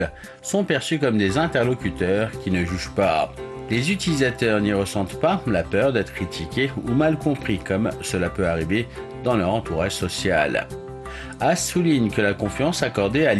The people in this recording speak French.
sont perçus comme des interlocuteurs qui ne jugent pas. Les utilisateurs n'y ressentent pas la peur d'être critiqués ou mal compris comme cela peut arriver dans leur entourage social. Haas souligne que la confiance accordée à